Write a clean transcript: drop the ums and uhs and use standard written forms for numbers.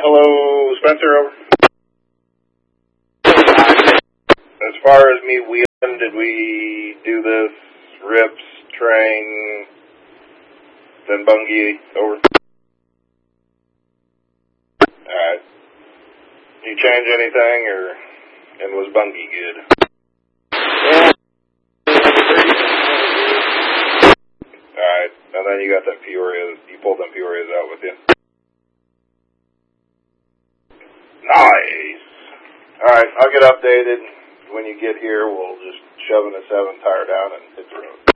Hello, Spencer, over. As far as me wheeling, did we do this rips, train, then Bungie, over? Alright. Did you change anything, and was Bungie good? Alright, and then you got that Peoria, you pulled them Peorias out with you. Nice! Alright, I'll get updated. When you get here, we'll just shove in a 7 tire down and hit the road.